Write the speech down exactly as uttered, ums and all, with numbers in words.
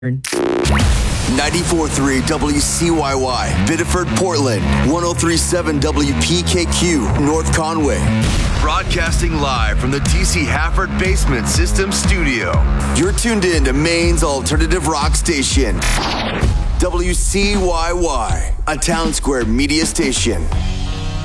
ninety-four point three W C Y Y, Biddeford, Portland. one oh three point seven W P K Q, North Conway. Broadcasting live from the T C Hafford Basement System Studio. You're tuned in to Maine's alternative rock station, W C Y Y, a Town Square media station.